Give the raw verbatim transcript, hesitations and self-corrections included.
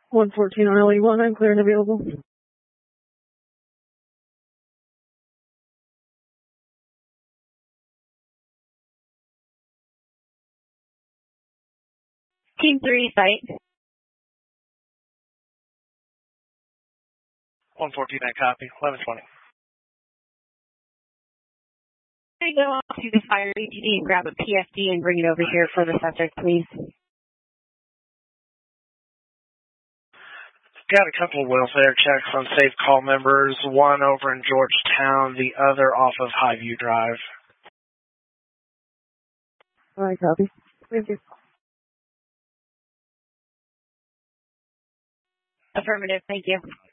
one fourteen on L E one, I'm clear and available. Team three, site. one fourteen, I copy. eleven twenty. Can you go off to the fire E T D and grab a P S D and bring it over here for the subject, please? Got a couple of welfare checks on safe call members, one over in Georgetown, the other off of Highview Drive. All right, copy. Thank you. Affirmative, thank you.